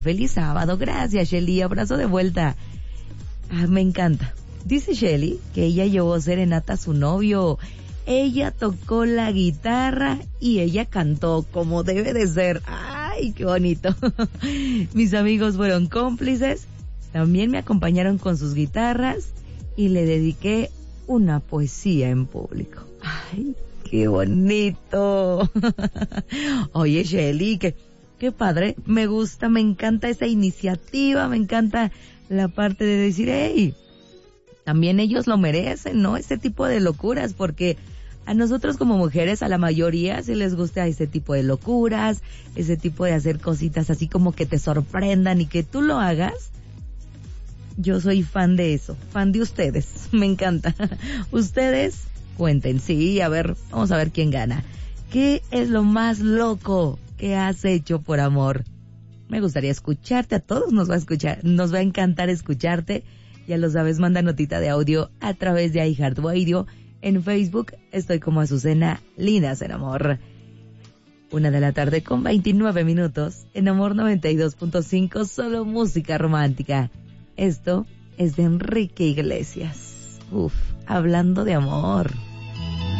Feliz sábado, gracias Shelly, abrazo de vuelta. Me encanta. Dice Shelly que ella llevó serenata a su novio. Ella tocó la guitarra y ella cantó como debe de ser. ¡Ay, qué bonito! Mis amigos fueron cómplices, también me acompañaron con sus guitarras y le dediqué una poesía en público. ¡Ay, qué bonito! Oye, Shelly, qué padre, me gusta, me encanta esa iniciativa, me encanta la parte de decir, hey, también ellos lo merecen, ¿no? Ese tipo de locuras, porque a nosotros como mujeres, a la mayoría, sí les gusta ese tipo de locuras, ese tipo de hacer cositas así como que te sorprendan y que tú lo hagas. Yo soy fan de eso, fan de ustedes, me encanta. Ustedes, cuenten, sí, a ver, vamos a ver quién gana. ¿Qué es lo más loco que has hecho por amor? Me gustaría escucharte, a todos nos va a encantar escucharte. Ya lo sabes, manda notita de audio a través de iHeartRadio. En Facebook estoy como Azucena Lindas en Amor. 1:00 con 29 minutos. En Amor 92.5, solo música romántica. Esto es de Enrique Iglesias. Hablando de amor.